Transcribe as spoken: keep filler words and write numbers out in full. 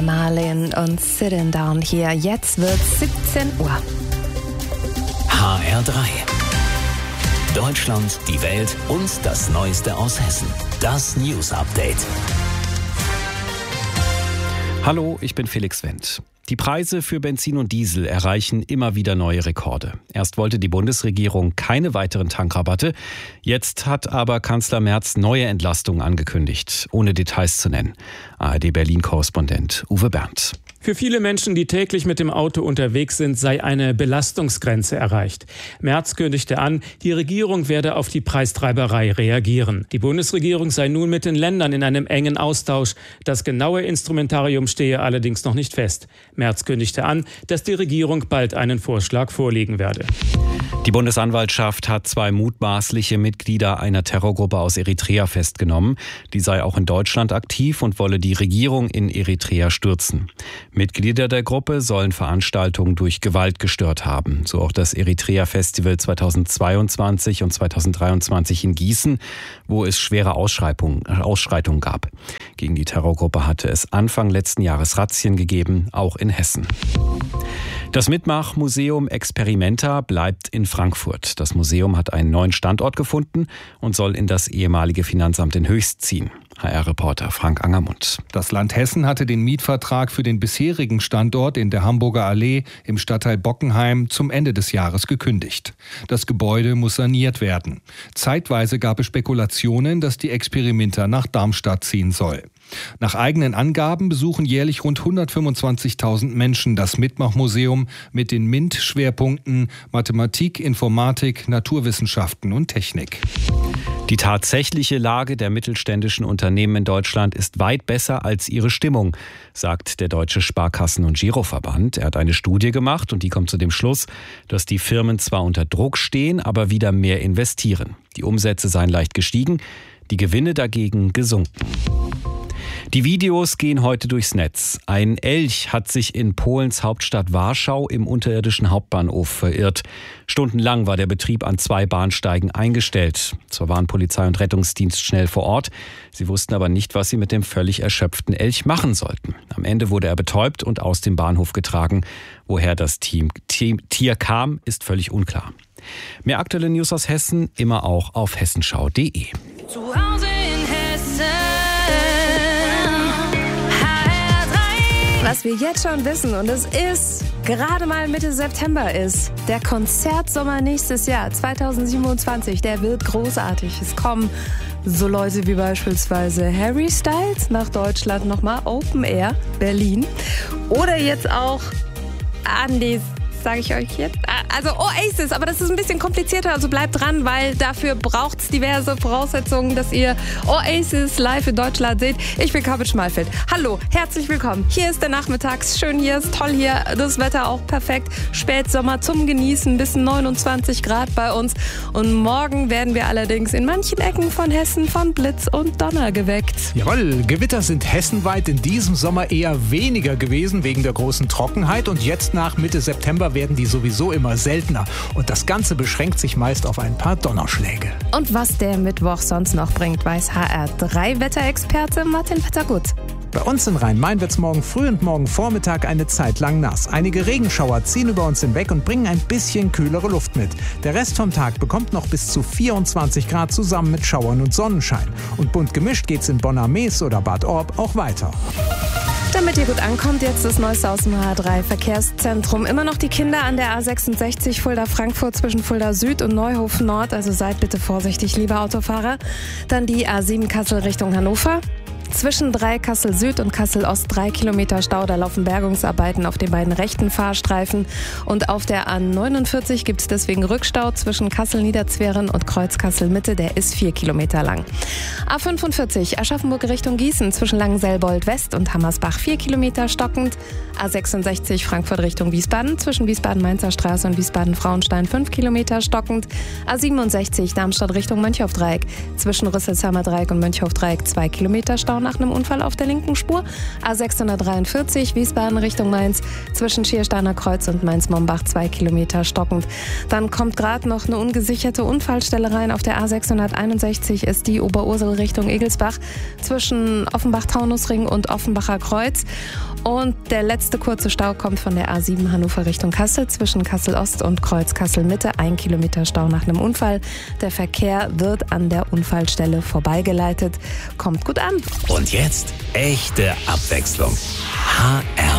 mir Marlin und Sitting Down hier. Jetzt wird siebzehn Uhr. H R drei. Deutschland, die Welt und das Neueste aus Hessen. Das News Update. Hallo, ich bin Felix Wendt. Die Preise für Benzin und Diesel erreichen immer wieder neue Rekorde. Erst wollte die Bundesregierung keine weiteren Tankrabatte. Jetzt hat aber Kanzler Merz neue Entlastungen angekündigt, ohne Details zu nennen. A R D-Berlin-Korrespondent Uwe Berndt. Für viele Menschen, die täglich mit dem Auto unterwegs sind, sei eine Belastungsgrenze erreicht. Merz kündigte an, die Regierung werde auf die Preistreiberei reagieren. Die Bundesregierung sei nun mit den Ländern in einem engen Austausch. Das genaue Instrumentarium stehe allerdings noch nicht fest. Merz kündigte an, dass die Regierung bald einen Vorschlag vorlegen werde. Die Bundesanwaltschaft hat zwei mutmaßliche Mitglieder einer Terrorgruppe aus Eritrea festgenommen. Die sei auch in Deutschland aktiv und wolle die Regierung in Eritrea stürzen. Mitglieder der Gruppe sollen Veranstaltungen durch Gewalt gestört haben. So auch das Eritrea-Festival zweitausendzweiundzwanzig und zweitausenddreiundzwanzig in Gießen, wo es schwere Ausschreitungen, Ausschreitungen gab. Gegen die Terrorgruppe hatte es Anfang letzten Jahres Razzien gegeben, auch in Hessen. Das Mitmachmuseum Experimenta bleibt in Frankfurt. Das Museum hat einen neuen Standort gefunden und soll in das ehemalige Finanzamt in Höchst ziehen. H R-Reporter Frank Angermund. Das Land Hessen hatte den Mietvertrag für den bisherigen Standort in der Hamburger Allee im Stadtteil Bockenheim zum Ende des Jahres gekündigt. Das Gebäude muss saniert werden. Zeitweise gab es Spekulationen, dass die Experimenta nach Darmstadt ziehen soll. Nach eigenen Angaben besuchen jährlich rund hundertfünfundzwanzigtausend Menschen das Mitmachmuseum mit den MINT-Schwerpunkten Mathematik, Informatik, Naturwissenschaften und Technik. Die tatsächliche Lage der mittelständischen Unternehmen in Deutschland ist weit besser als ihre Stimmung, sagt der Deutsche Sparkassen- und Giroverband. Er hat eine Studie gemacht und die kommt zu dem Schluss, dass die Firmen zwar unter Druck stehen, aber wieder mehr investieren. Die Umsätze seien leicht gestiegen, die Gewinne dagegen gesunken. Die Videos gehen heute durchs Netz. Ein Elch hat sich in Polens Hauptstadt Warschau im unterirdischen Hauptbahnhof verirrt. Stundenlang war der Betrieb an zwei Bahnsteigen eingestellt. Zwar waren Polizei und Rettungsdienst schnell vor Ort, sie wussten aber nicht, was sie mit dem völlig erschöpften Elch machen sollten. Am Ende wurde er betäubt und aus dem Bahnhof getragen. Woher das Team, Team, Tier kam, ist völlig unklar. Mehr aktuelle News aus Hessen immer auch auf hessenschau punkt de. Zu Hause in Hessen. Was wir jetzt schon wissen, und es ist gerade mal Mitte September ist, der Konzertsommer nächstes Jahr zweitausendsiebenundzwanzig, der wird großartig. Es kommen so Leute wie beispielsweise Harry Styles nach Deutschland, nochmal Open Air Berlin. Oder jetzt auch Andis, sage ich euch jetzt. Also Oasis, aber das ist ein bisschen komplizierter, also bleibt dran, weil dafür braucht es diverse Voraussetzungen, dass ihr Oasis live in Deutschland seht. Ich bin Karin Schmalfeld. Hallo, herzlich willkommen. Hier ist der Nachmittag, schön hier, ist toll hier, das Wetter auch perfekt. Spätsommer zum Genießen, bis neunundzwanzig Grad bei uns. Und morgen werden wir allerdings in manchen Ecken von Hessen von Blitz und Donner geweckt. Jawohl, Gewitter sind hessenweit in diesem Sommer eher weniger gewesen wegen der großen Trockenheit und jetzt nach Mitte September werden die sowieso immer seltener. Und das Ganze beschränkt sich meist auf ein paar Donnerschläge. Und was der Mittwoch sonst noch bringt, weiß H R drei Wetterexperte Martin Wettergut. Bei uns in Rhein-Main wird es morgen früh und morgen Vormittag eine Zeit lang nass. Einige Regenschauer ziehen über uns hinweg und bringen ein bisschen kühlere Luft mit. Der Rest vom Tag bekommt noch bis zu vierundzwanzig Grad zusammen mit Schauern und Sonnenschein. Und bunt gemischt geht's in Bonn-am-Mees oder Bad Orb auch weiter. Damit ihr gut ankommt, jetzt das Neueste aus dem H R drei Verkehrszentrum. Immer noch die Kinder an der A sechsundsechzig Fulda-Frankfurt zwischen Fulda Süd und Neuhof Nord. Also seid bitte vorsichtig, liebe Autofahrer. Dann die A sieben Kassel Richtung Hannover. Zwischen drei Kassel Süd und Kassel Ost drei Kilometer Stau. Da laufen Bergungsarbeiten auf den beiden rechten Fahrstreifen. Und auf der A neunundvierzig gibt es deswegen Rückstau zwischen Kassel Niederzweren und Kreuz Kassel Mitte. Der ist vier Kilometer lang. A fünfundvierzig Aschaffenburg Richtung Gießen zwischen Langenselbold West und Hammersbach vier Kilometer stockend. A sechsundsechzig Frankfurt Richtung Wiesbaden zwischen Wiesbaden-Mainzer Straße und Wiesbaden-Frauenstein fünf Kilometer stockend. A siebenundsechzig Darmstadt Richtung Mönchhofdreieck zwischen Rüsselsheimer Dreieck und Mönchhofdreieck zwei Kilometer Stau nach einem Unfall auf der linken Spur. A sechshundertdreiundvierzig Wiesbaden Richtung Mainz zwischen Schiersteiner Kreuz und Mainz-Mombach zwei Kilometer stockend. Dann kommt gerade noch eine ungesicherte Unfallstelle rein. Auf der A sechshunderteinundsechzig ist die Oberursel Richtung Egelsbach zwischen Offenbach-Taunusring und Offenbacher Kreuz. Und der letzte kurze Stau kommt von der A sieben Hannover Richtung Kassel zwischen Kassel-Ost und Kreuz Kassel-Mitte. Ein Kilometer Stau nach einem Unfall. Der Verkehr wird an der Unfallstelle vorbeigeleitet. Kommt gut an. Und jetzt echte Abwechslung. H R